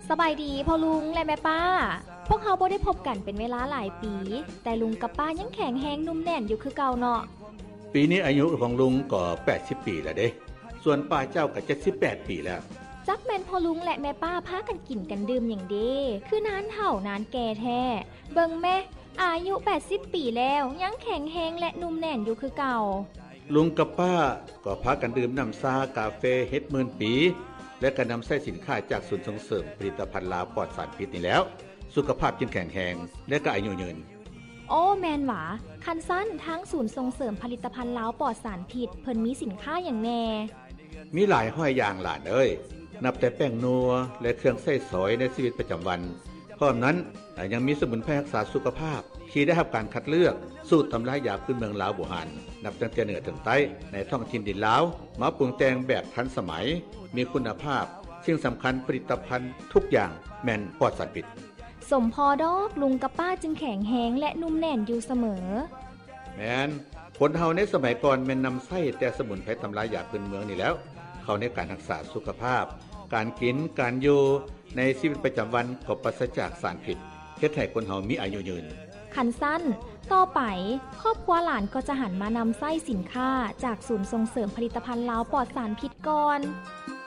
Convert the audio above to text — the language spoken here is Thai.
สบายดีพ่อลุงและแม่ป้าพวกเขาบ่ได้พบกันเป็นเวลาหลายปีแต่ลุงกับป้ายังแข็งแรงนุ่มแน่นอยู่คือเก่าเนาะปีนี้อายุของลุงก็80ปีแล้วเด้ส่วนป้าเจ้าก็78ปีแล้วจักแม่นพ่อลุงและแม่ป้าพากันกินกันดื่มอย่างเด้คือนานเฒ่านานแก่แท้เบิ่งแม่อายุ80ปีแล้วยังแข็งแรงและนุ่มแน่นอยู่คือเก่าลุงกับป้าก็พากันดื่มน้ำซากาแฟเฮ็ดหมื่นปีและก็นำใช้สินค้าจากศูนย์ส่งเสริมผลิตภัณฑ์ลาวปลอดสารพิษนี่แล้วสุขภาพจึงแข็งแรงและก็อายุยืนโอ้แมนหวาคันสั้นทั้งศูนย์ส่งเสริมผลิตภัณฑ์ลาวปลอดสารพิษเพิ่นมีสินค้าอย่างแน่มีหลายห้อยอย่างหลานเอ้ยนับแต่แป้งนัวและเครื่องใช้สอยในชีวิตประจำวันพร้อมนั้นยังมีสมุนไพรรักษาสุขภาพที่ได้รับการคัดเลือกสูตรตำรายาพื้นเมืองลาวโบราณนับตั้งแต่เหนือถึงใต้ในท้องถิ่นดินลาวมาปรุงแต่งแบบทันสมัยมีคุณภาพสิ่งสำคัญผลิตภัณฑ์ทุกอย่างแม่นปลอดสารพิษสมพอดอกลุงกับป้าจึงแข็งแรงและนุ่มแน่นอยู่เสมอแม่นคนเฮาในสมัยก่อนแม่นนำไส้แต่สมุนไพรตำรายาพื้นเมืองนี่แล้วเข้าในการรักษาสุขภาพการกินการอยู่ในชีวิตประจำวันก็ปราศจากสารพิษเฮ็ดให้คนเฮามีอายุยืนคันสั้นต่อไปครอบครัวหลานก็จะหันมานำไส้สินค้าจากศูนย์ส่งเสริมผลิตภัณฑ์ลาวปลอดสารพิษก่อน